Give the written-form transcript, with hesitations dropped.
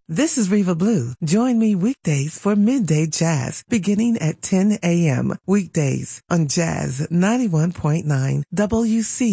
This is Reva Blue. Join me weekdays for Midday Jazz beginning at 10 a.m. Weekdays on Jazz 91.9 WC.